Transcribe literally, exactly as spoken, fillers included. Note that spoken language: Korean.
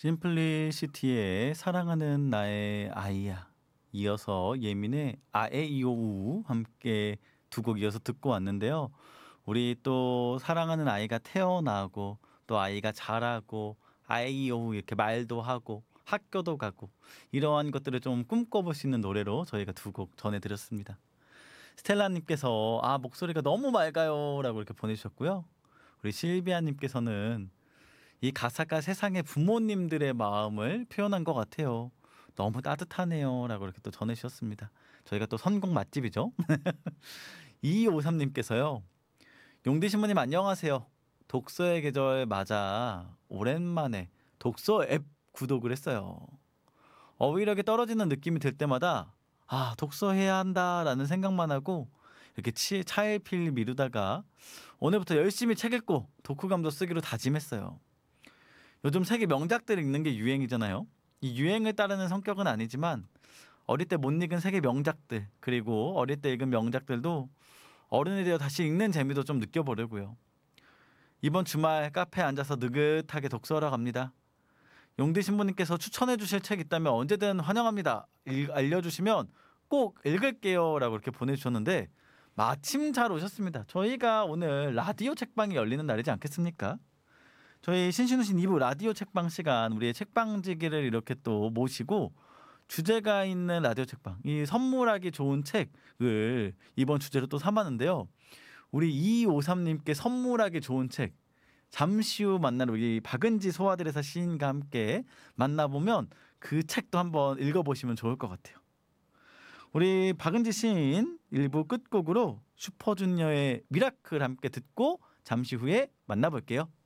심플리시티의 사랑하는 나의 아이야. 이어서 예민의 아에이오우 함께 두 곡 이어서 듣고 왔는데요. 우리 또 사랑하는 아이가 태어나고 또 아이가 자라고 아에이오우 이렇게 말도 하고 학교도 가고 이러한 것들을 좀 꿈꿔볼 수 있는 노래로 저희가 두 곡 전해드렸습니다. 스텔라님께서 아 목소리가 너무 맑아요라고 이렇게 보내주셨고요. 우리 실비아님께서는 이 가사가 세상의 부모님들의 마음을 표현한 것 같아요. 너무 따뜻하네요라고 이렇게 또 전해주셨습니다. 저희가 또 선곡 맛집이죠. 이이오삼님께서요. 용디 신부님 안녕하세요. 독서의 계절 맞아 오랜만에 독서 앱 구독을 했어요. 어휘력이 떨어지는 느낌이 들 때마다 아 독서해야 한다라는 생각만 하고 이렇게 치, 차일피일 미루다가 오늘부터 열심히 책 읽고 독후감도 쓰기로 다짐했어요. 요즘 세계 명작들 읽는 게 유행이잖아요. 이 유행을 따르는 성격은 아니지만 어릴 때 못 읽은 세계 명작들 그리고 어릴 때 읽은 명작들도 어른이 되어 다시 읽는 재미도 좀 느껴보려고요. 이번 주말 카페에 앉아서 느긋하게 독서하러 갑니다. 용디 신부님께서 추천해 주실 책 있다면 언제든 환영합니다. 읽, 알려주시면 꼭 읽을게요 라고 이렇게 보내주셨는데 마침 잘 오셨습니다. 저희가 오늘 라디오 책방이 열리는 날이지 않겠습니까? 저희 신신우신 이 부 라디오 책방 시간 우리의 책방지기를 이렇게 또 모시고 주제가 있는 라디오 책방 이 선물하기 좋은 책을 이번 주제로 또 삼았는데요. 우리 이이오삼님께 선물하기 좋은 책 잠시 후 만날 우리 박은지 소아들에서 시인과 함께 만나보면 그 책도 한번 읽어보시면 좋을 것 같아요. 우리 박은지 시인 일 부 끝곡으로 슈퍼주니어의 미라클 함께 듣고 잠시 후에 만나볼게요.